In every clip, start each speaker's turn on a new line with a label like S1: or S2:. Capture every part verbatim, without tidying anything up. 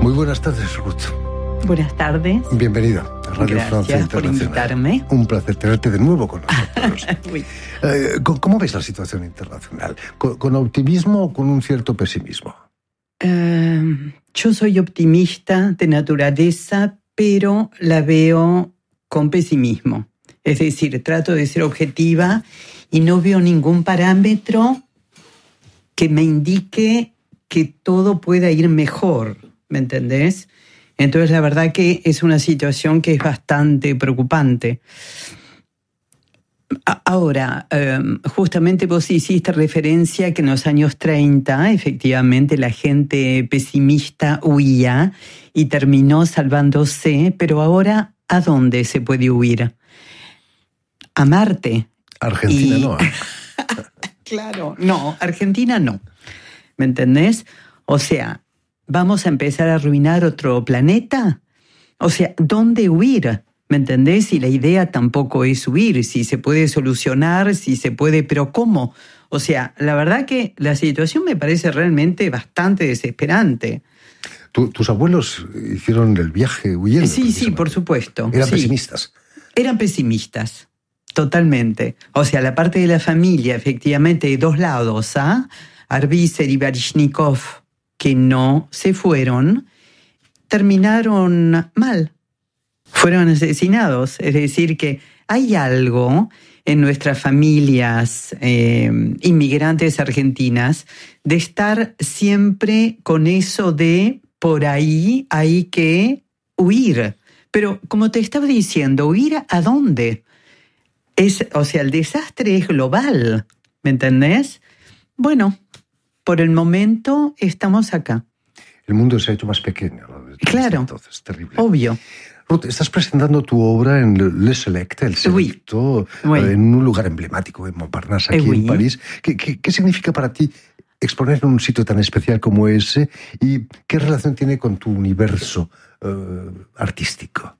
S1: Muy buenas tardes, Ruth.
S2: Buenas tardes.
S1: Bienvenida a Radio
S2: Gracias
S1: Francia Internacional.
S2: por invitarme.
S1: Un placer tenerte de nuevo con nosotros.
S2: Oui.
S1: eh, ¿Cómo ves la situación internacional? ¿Con, con optimismo o con un cierto pesimismo?
S2: Uh, yo soy optimista de naturaleza, pero la veo con pesimismo. Es decir, trato de ser objetiva y no veo ningún parámetro que me indique que todo pueda ir mejor, ¿me entendés? Entonces, la verdad que es una situación que es bastante preocupante. Ahora, justamente vos hiciste referencia a que en los años treinta, efectivamente, la gente pesimista huía y terminó salvándose, pero ahora, ¿a dónde se puede huir? A Marte.
S1: Argentina y... no.
S2: Claro, no, Argentina no. ¿Me entendés? O sea, ¿vamos a empezar a arruinar otro planeta? O sea, ¿dónde huir? ¿Me entendés? Y la idea tampoco es huir, si se puede solucionar, si se puede, pero ¿cómo? O sea, la verdad que la situación me parece realmente bastante desesperante.
S1: ¿Tu, ¿Tus abuelos hicieron el viaje huyendo?
S2: Sí, sí, por supuesto.
S1: ¿Eran
S2: sí.
S1: pesimistas?
S2: Eran pesimistas, totalmente. O sea, la parte de la familia, efectivamente, de dos lados, ¿ah? Arbícer y Baryshnikov, que no se fueron, terminaron mal. Fueron asesinados. Es decir, que hay algo en nuestras familias eh, inmigrantes argentinas de estar siempre con eso de por ahí hay que huir. Pero como te estaba diciendo, ¿huir a dónde? Es, o sea, el desastre es global, ¿me entendés? Bueno, por el momento estamos acá.
S1: El mundo se ha hecho más pequeño, ¿no?
S2: Claro,
S1: entonces, terrible.
S2: Obvio.
S1: Ruth, estás presentando tu obra en Le Select, el Selecto,
S2: oui. Oui.
S1: en un lugar emblemático, en Montparnasse, aquí
S2: oui.
S1: en París. ¿Qué, qué, ¿Qué significa para ti exponer en un sitio tan especial como ese? ¿Y qué relación tiene con tu universo uh, artístico?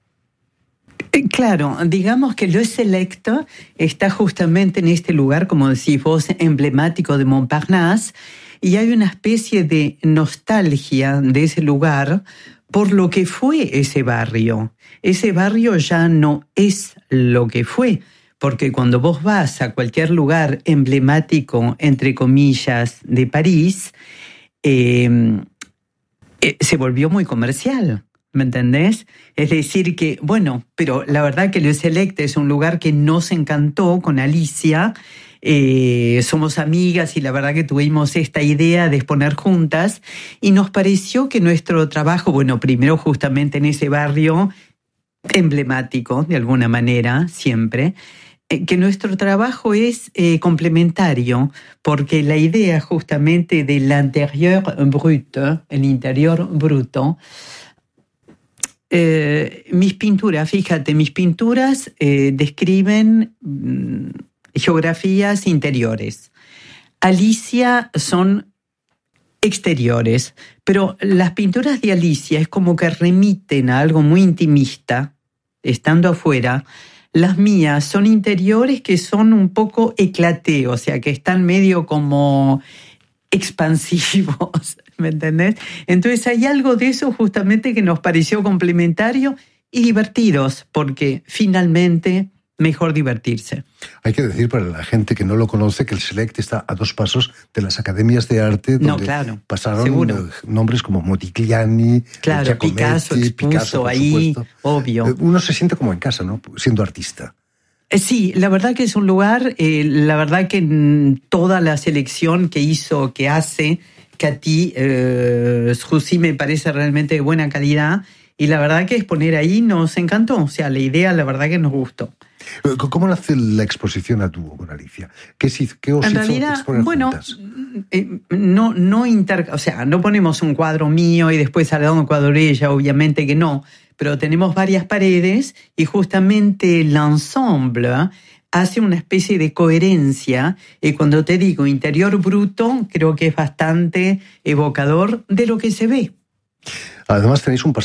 S2: Claro, digamos que Le Selecto está justamente en este lugar, como decís vos, emblemático de Montparnasse, y hay una especie de nostalgia de ese lugar por lo que fue ese barrio. Ese barrio ya no es lo que fue, porque cuando vos vas a cualquier lugar emblemático, entre comillas, de París, eh, eh, se volvió muy comercial. ¿Me entendés? Es decir que, bueno, pero la verdad que Le Select es un lugar que nos encantó con Alicia. Eh, somos amigas y la verdad que tuvimos esta idea de exponer juntas y nos pareció que nuestro trabajo, bueno, primero justamente en ese barrio emblemático, de alguna manera, siempre, eh, que nuestro trabajo es eh, complementario, porque la idea justamente de l'intérieur brut, el interior bruto, Eh, mis pinturas, fíjate, mis pinturas eh, describen mm, geografías interiores. Alicia son exteriores, pero las pinturas de Alicia es como que remiten a algo muy intimista, estando afuera. Las mías son interiores que son un poco éclaté, o sea, que están medio como expansivos, ¿me entendés? Entonces hay algo de eso justamente que nos pareció complementario y divertidos, porque finalmente mejor divertirse.
S1: Hay que decir para la gente que no lo conoce que el Select está a dos pasos de las academias de arte donde
S2: no, claro,
S1: pasaron
S2: seguro.
S1: nombres como Modigliani,
S2: claro,
S1: Giacometti,
S2: Picasso expuso
S1: Picasso, por
S2: ahí,
S1: supuesto.
S2: obvio.
S1: Uno se siente como en casa, ¿no? Siendo artista.
S2: Sí, la verdad que es un lugar, eh, la verdad que toda la selección que hizo, que hace, Katy eh, Struzzi me parece realmente de buena calidad y la verdad que exponer ahí nos encantó, o sea, la idea la verdad que nos gustó.
S1: ¿Cómo nace la exposición a dúo con Alicia? ¿Qué, qué os
S2: en
S1: hizo
S2: realidad,
S1: exponer
S2: bueno,
S1: juntas?
S2: Eh, no, no inter, o sea, no ponemos un cuadro mío y después al lado un cuadro de ella, obviamente que no, pero tenemos varias paredes y justamente el ensemble hace una especie de coherencia. Y cuando te digo interior bruto, creo que es bastante evocador de lo que se ve.
S1: Además tenéis un